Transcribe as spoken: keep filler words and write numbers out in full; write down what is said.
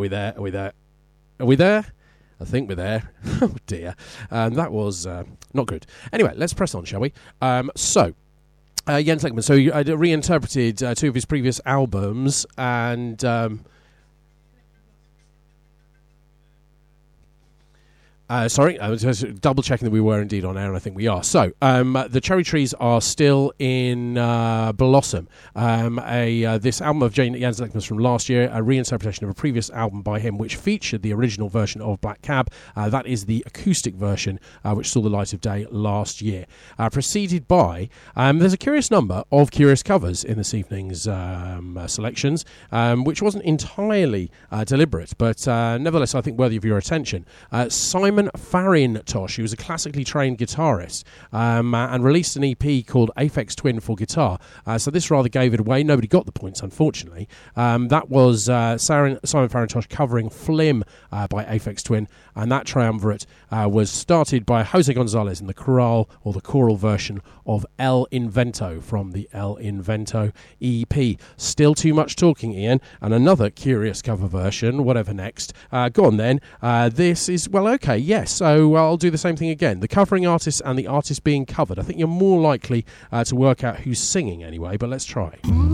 we there? Are we there? Are we there? I think we're there. Oh, dear. Um, that was uh, not good. Anyway, let's press on, shall we? Um, so, uh, Jens Lekman, so you uh, reinterpreted uh, two of his previous albums, and... Um, Uh, sorry, I was just double checking that we were indeed on air, and I think we are. So, um, the cherry trees are still in uh, blossom. Um, a uh, this album of Jane Jens Lekman's from last year, a reinterpretation of a previous album by him, which featured the original version of Black Cab. Uh, that is the acoustic version, uh, which saw the light of day last year. Uh, preceded by, um, there's a curious number of curious covers in this evening's um, uh, selections, um, which wasn't entirely uh, deliberate, but uh, nevertheless, I think worthy of your attention. Uh, Simon Simon Farintosh, who was a classically trained guitarist, um, uh, and released an E P called Aphex Twin for guitar. Uh, so this rather gave it away. Nobody got the points, unfortunately. Um, that was uh, Simon Farintosh covering Flim uh, by Aphex Twin, and that triumvirate uh, was started by Jose Gonzalez in the chorale or the choral version of El Invento from the El Invento E P. Still too much talking, Ian, and another curious cover version, whatever next. Uh, go on then. Uh, this is, well, okay, yes, so I'll do the same thing again. The covering artist and the artist being covered. I think you're more likely uh, to work out who's singing anyway, but let's try.